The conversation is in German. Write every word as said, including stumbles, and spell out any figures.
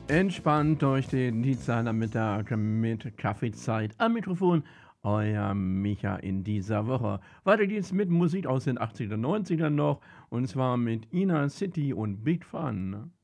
Entspannt durch den Dienstagnachmittag mit Kaffeezeit am Mikrofon. Euer Micha in dieser Woche. Weiter geht's mit Musik aus den achtzigern, neunzigern noch. Und zwar mit Ina City und Big Fun.